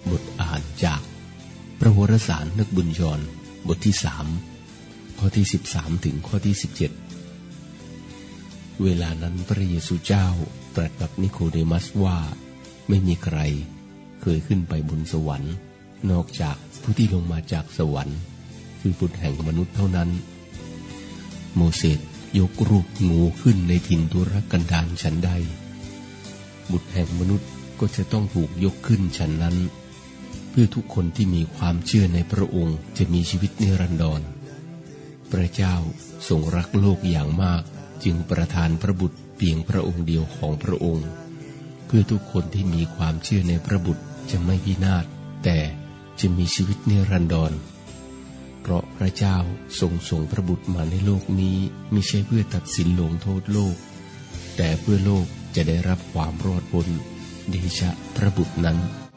บทอ่านจากพระวรสารนึกบุญยอนบทที่3ข้อที่13ถึงข้อที่17เวลานั้นพระเยซูเจ้าตรัสกับนิโคเดมัสว่าไม่มีใครเคยขึ้นไปบนสวรรค์นอกจากผู้ที่ลงมาจากสวรรค์คือบุตรแห่งมนุษย์เท่านั้นโมเสสยกรูปงูขึ้นในถิ่นทุรกันดารฉันใดบุตรแห่งมนุษย์ก็จะต้องถูกยกขึ้นฉันนั้นเพื่อทุกคนที่มีความเชื่อในพระองค์จะมีชีวิตนิรันดรพระเจ้าทรงรักโลกอย่างมากจึงประทานพระบุตรเพียงพระองค์เดียวของพระองค์เพื่อทุกคนที่มีความเชื่อในพระบุตรจะไม่พินาศแต่จะมีชีวิตนิรันดรเพราะพระเจ้าทรงส่งพระบุตรมาในโลกนี้มิใช่เพื่อตัดสินลงโทษโลกแต่เพื่อโลกจะได้รับความรอดพ้นเดชะพระบุตรนั้น